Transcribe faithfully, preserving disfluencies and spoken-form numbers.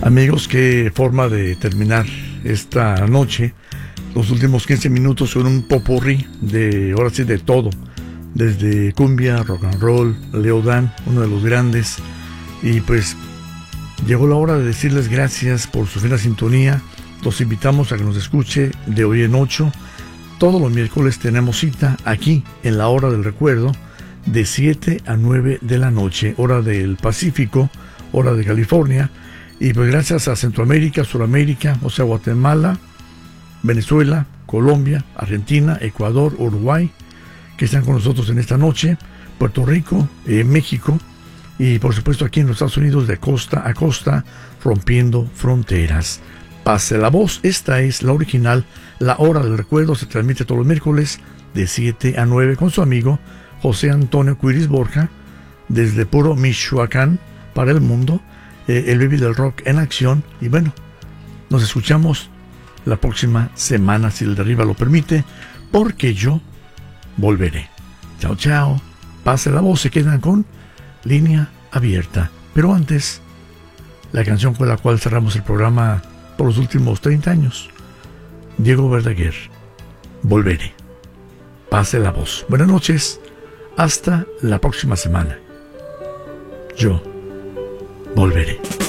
Amigos, qué forma de terminar esta noche. Los últimos quince minutos son un popurrí de, ahora sí, de todo. Desde cumbia, rock and roll, Leo Dan, uno de los grandes. Y pues llegó la hora de decirles gracias por su fina sintonía. Los invitamos a que nos escuche de hoy en ocho. Todos los miércoles tenemos cita aquí en la Hora del Recuerdo de siete a nueve de la noche, hora del Pacífico, hora de California. Y pues gracias a Centroamérica, Suramérica, o sea, Guatemala, Venezuela, Colombia, Argentina, Ecuador, Uruguay, que están con nosotros en esta noche, Puerto Rico, eh, México, y por supuesto aquí en los Estados Unidos de costa a costa, rompiendo fronteras. Pase la voz, esta es la original, la Hora del Recuerdo, se transmite todos los miércoles de siete a nueve con su amigo José Antonio Cuiris Borja, desde puro Michoacán para el mundo. El baby del rock en acción. Y bueno, nos escuchamos la próxima semana, si el de arriba lo permite, porque yo volveré. Chao, chao. Pase la voz, se quedan con Línea Abierta. Pero antes, la canción con la cual cerramos el programa por los últimos treinta años, Diego Verdaguer, Volveré. Pase la voz. Buenas noches, hasta la próxima semana. Yo volveré.